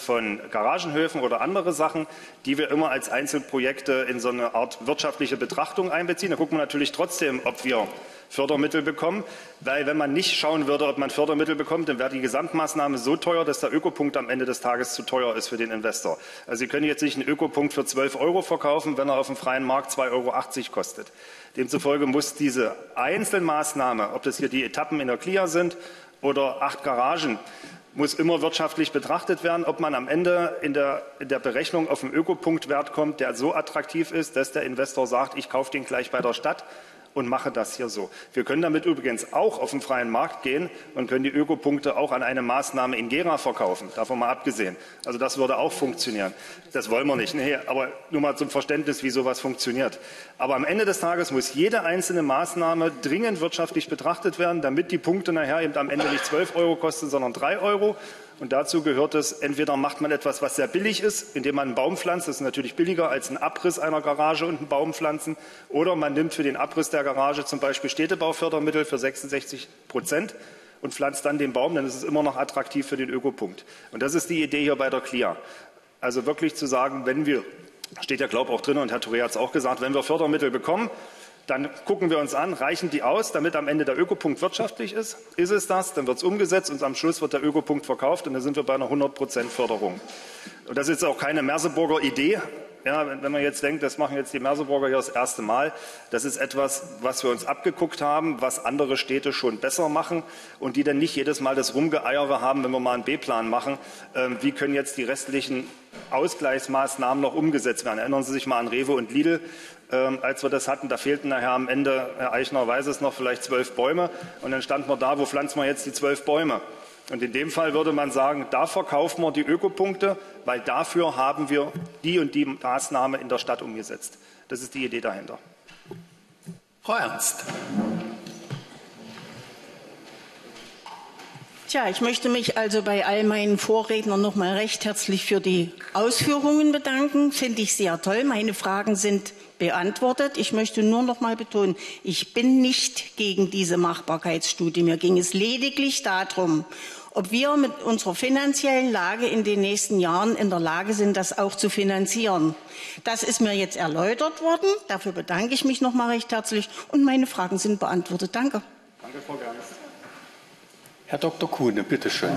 von Garagenhöfen oder andere Sachen, die wir immer als Einzelprojekte in so eine Art wirtschaftliche Betrachtung einbeziehen. Da gucken wir natürlich trotzdem, ob wir Fördermittel bekommen, weil wenn man nicht schauen würde, ob man Fördermittel bekommt, dann wäre die Gesamtmaßnahme so teuer, dass der Ökopunkt am Ende des Tages zu teuer ist für den Investor. Also Sie können jetzt nicht einen Ökopunkt für 12 € verkaufen, wenn er auf dem freien Markt 2,80 € kostet. Demzufolge muss diese Einzelmaßnahme, ob das hier die Etappen in der Clia sind oder 8 Garagen, muss immer wirtschaftlich betrachtet werden, ob man am Ende in der Berechnung auf einen Ökopunktwert kommt, der so attraktiv ist, dass der Investor sagt, ich kaufe den gleich bei der Stadt und mache das hier so. Wir können damit übrigens auch auf den freien Markt gehen und können die Ökopunkte auch an eine Maßnahme in Gera verkaufen, davon mal abgesehen. Also das würde auch funktionieren. Das wollen wir nicht. Nee, aber nur mal zum Verständnis, wie sowas funktioniert. Aber am Ende des Tages muss jede einzelne Maßnahme dringend wirtschaftlich betrachtet werden, damit die Punkte nachher eben am Ende nicht 12 € kosten, sondern 3 €. Und dazu gehört es, entweder macht man etwas, was sehr billig ist, indem man einen Baum pflanzt, das ist natürlich billiger als ein Abriss einer Garage und einen Baum pflanzen, oder man nimmt für den Abriss der Garage zum Beispiel Städtebaufördermittel für 66% und pflanzt dann den Baum, dann ist es immer noch attraktiv für den Ökopunkt. Und das ist die Idee hier bei der Clia. Also wirklich zu sagen, wenn wir, steht ja glaube ich auch drin und Herr Touré hat es auch gesagt, wenn wir Fördermittel bekommen, dann gucken wir uns an, reichen die aus, damit am Ende der Ökopunkt wirtschaftlich ist? Ist es das? Dann wird es umgesetzt und am Schluss wird der Ökopunkt verkauft und dann sind wir bei einer 100% Förderung. Und das ist auch keine Merseburger Idee. Ja, wenn man jetzt denkt, das machen jetzt die Merseburger hier das erste Mal, das ist etwas, was wir uns abgeguckt haben, was andere Städte schon besser machen und die dann nicht jedes Mal das Rumgeeiere haben, wenn wir mal einen B-Plan machen. Wie können jetzt die restlichen Ausgleichsmaßnahmen noch umgesetzt werden? Erinnern Sie sich mal an Rewe und Lidl, als wir das hatten, da fehlten nachher am Ende, Herr Eichner weiß es noch, vielleicht 12 Bäume und dann standen wir da, wo pflanzen wir jetzt die 12 Bäume? Und in dem Fall würde man sagen, da verkaufen wir die Ökopunkte, weil dafür haben wir die und die Maßnahme in der Stadt umgesetzt. Das ist die Idee dahinter. Frau Ernst. Tja, ich möchte mich also bei all meinen Vorrednern noch mal recht herzlich für die Ausführungen bedanken. Finde ich sehr toll. Meine Fragen sind beantwortet. Ich möchte nur noch mal betonen, ich bin nicht gegen diese Machbarkeitsstudie. Mir ging es lediglich darum, ob wir mit unserer finanziellen Lage in den nächsten Jahren in der Lage sind, das auch zu finanzieren. Das ist mir jetzt erläutert worden. Dafür bedanke ich mich noch mal recht herzlich. Und meine Fragen sind beantwortet. Danke. Danke, Frau Gernes. Herr Dr. Kuhne, bitteschön.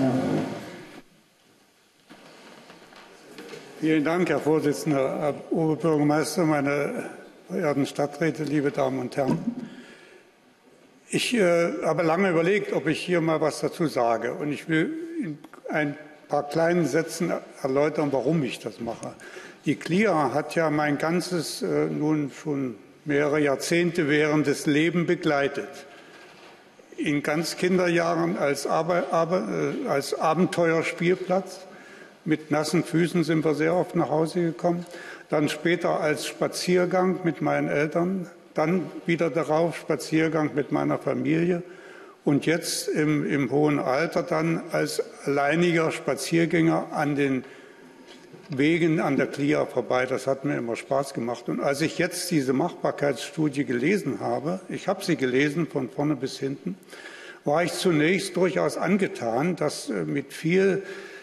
Vielen Dank, Herr Vorsitzender, Herr Oberbürgermeister, meine verehrten Stadträte, liebe Damen und Herren. Ich habe lange überlegt, ob ich hier mal was dazu sage. Und ich will in ein paar kleinen Sätzen erläutern, warum ich das mache. Die Clia hat ja mein ganzes, nun schon mehrere Jahrzehnte währendes Leben begleitet. In ganz Kinderjahren als Abenteuerspielplatz. Mit nassen Füßen sind wir sehr oft nach Hause gekommen. Dann später als Spaziergang mit meinen Eltern. Dann wieder darauf Spaziergang mit meiner Familie. Und jetzt im hohen Alter dann als alleiniger Spaziergänger an den Wegen an der Clia vorbei. Das hat mir immer Spaß gemacht. Und als ich jetzt diese Machbarkeitsstudie gelesen habe, ich habe sie gelesen von vorne bis hinten, war ich zunächst durchaus angetan, dass mit viel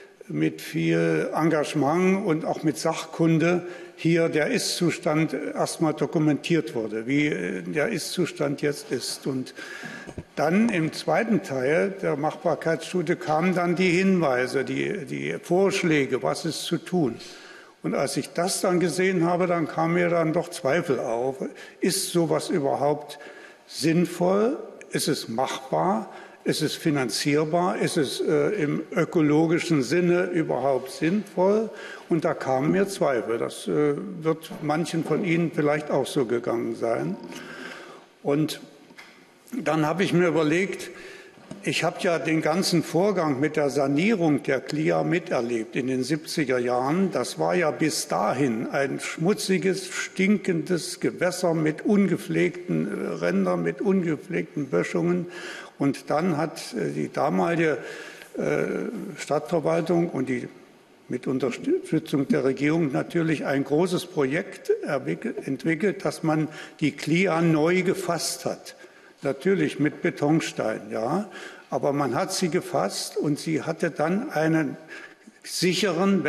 Engagement und auch mit Sachkunde hier der Ist-Zustand erstmal dokumentiert wurde, wie der Ist-Zustand jetzt ist. Und dann im zweiten Teil der Machbarkeitsstudie kamen dann die Hinweise, die Vorschläge, was ist zu tun. Und als ich das dann gesehen habe, dann kamen mir dann doch Zweifel auf. Ist sowas überhaupt sinnvoll? Ist es machbar? Ist es finanzierbar? Ist es im ökologischen Sinne überhaupt sinnvoll? Und da kamen mir Zweifel. Das wird manchen von Ihnen vielleicht auch so gegangen sein. Und dann habe ich mir überlegt, ich habe ja den ganzen Vorgang mit der Sanierung der Clia miterlebt in den 70er Jahren. Das war ja bis dahin ein schmutziges, stinkendes Gewässer mit ungepflegten Rändern, mit ungepflegten Böschungen. Und dann hat die damalige Stadtverwaltung und die mit Unterstützung der Regierung natürlich ein großes Projekt entwickelt, dass man die Clia neu gefasst hat. Natürlich mit Betonstein, ja, aber man hat sie gefasst und sie hatte dann einen sicheren,